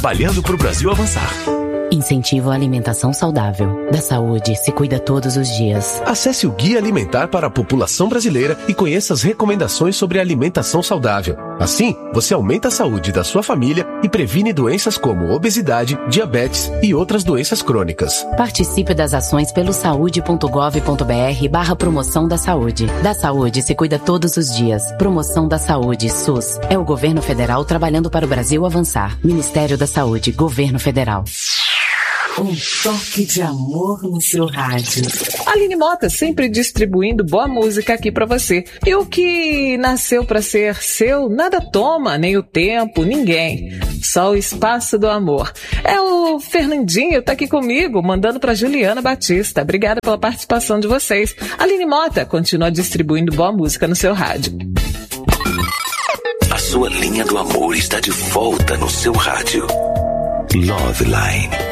trabalhando para o Brasil avançar. Incentivo à alimentação saudável. Da saúde se cuida todos os dias. Acesse o Guia Alimentar para a População Brasileira e conheça as recomendações sobre alimentação saudável. Assim, você aumenta a saúde da sua família e previne doenças como obesidade, diabetes e outras doenças crônicas. Participe das ações pelo saude.gov.br/promoção da saúde. Da saúde se cuida todos os dias. Promoção da saúde, SUS. É o governo federal trabalhando para o Brasil avançar. Ministério da Saúde, Governo Federal. Um toque de amor no seu rádio. Aline Mota sempre distribuindo boa música aqui pra você. E o que nasceu pra ser seu, nada toma, nem o tempo, ninguém. Só o espaço do amor. É o Fernandinho, tá aqui comigo, mandando pra Juliana Batista. Obrigada pela participação de vocês. Aline Mota continua distribuindo boa música no seu rádio. A sua linha do amor está de volta no seu rádio. Love Line.